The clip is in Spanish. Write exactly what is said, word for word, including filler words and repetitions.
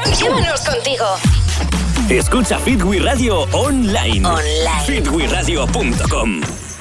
Llévanos contigo. Escucha Fit We Radio online. Online. fit we radio punto com.